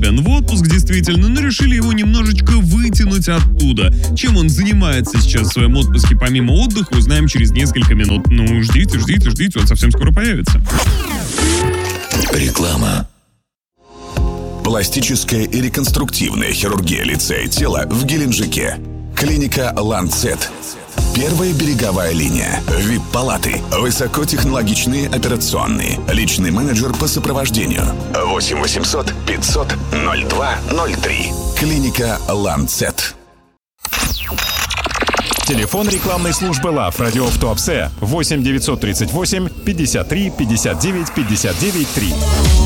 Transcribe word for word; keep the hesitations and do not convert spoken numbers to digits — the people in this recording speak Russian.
Собян в отпуск, действительно, но решили его немножечко вытянуть оттуда. Чем он занимается сейчас в своем отпуске помимо отдыха, узнаем через несколько минут. Ну, ждите, ждите, ждите, он совсем скоро появится. Реклама. Пластическая и реконструктивная хирургия лица и тела в Геленджике. Клиника «Ланцет». Первая береговая линия. ви ай пи-палаты. Высокотехнологичные операционные. Личный менеджер по сопровождению. восемь восемьсот пятьсот ноль два ноль три. Клиника «Ланцет». Телефон рекламной службы ЛАВ Радио в Туапсе восемь девятьсот тридцать восемь пятьдесят три пятьдесят девять пятьдесят девять три.